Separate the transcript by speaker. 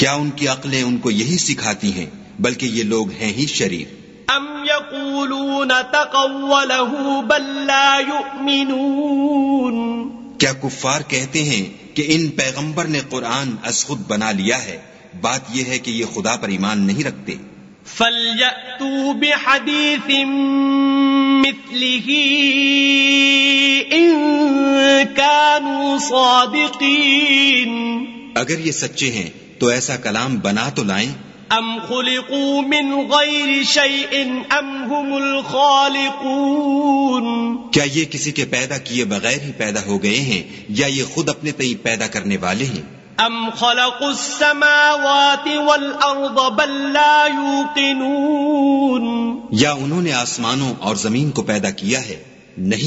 Speaker 1: क्या उनकी अक्लें उनको यही सिखाती हैं? बल्कि ये लोग हैं ही शरीर।
Speaker 2: अम यक़ूलून तक़व्वलहु बल ला युमिनून,
Speaker 1: क्या कुफ्फार कहते हैं कि इन पैगंबर ने कुरान अस खुद बना लिया है? बात यह है कि ये खुदा पर ईमान नहीं रखते।
Speaker 2: फल्यअतू बिहदीसिम मिस्लिही इन कानू सादिकीन, अगर
Speaker 1: ये सच्चे हैं तो ऐसा कलाम बना तो लाएं।
Speaker 2: अम खुलिकू मिन गैरि शैइन अम हुमुल खालिकून,
Speaker 1: क्या ये किसी के पैदा किए बगैर ही पैदा हो गए हैं या ये खुद अपने तय पैदा करने वाले हैं?
Speaker 2: अम खलक़ुस समावाति वल अर्द बल ला यूक़िनून,
Speaker 1: या उन्होंने आसमानों और जमीन को पैदा किया है, नहीं